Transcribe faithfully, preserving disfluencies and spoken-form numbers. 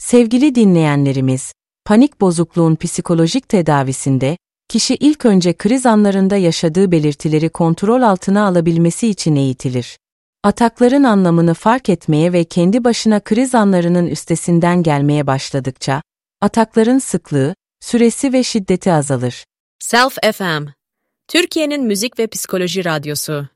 Sevgili dinleyenlerimiz, panik bozukluğun psikolojik tedavisinde, kişi ilk önce kriz anlarında yaşadığı belirtileri kontrol altına alabilmesi için eğitilir. Atakların anlamını fark etmeye ve kendi başına kriz anlarının üstesinden gelmeye başladıkça, atakların sıklığı, süresi ve şiddeti azalır. Self F M, Türkiye'nin müzik ve psikoloji radyosu.